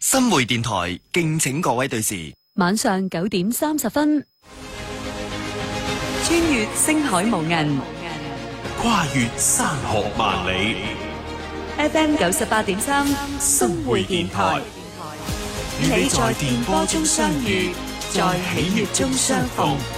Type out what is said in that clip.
新會電台敬請各位對視。 晚上9點30分，穿越星海無垠， 跨越山河萬里。 FM 98.3 新會電台，與你在電波中相遇，在喜悅中相逢。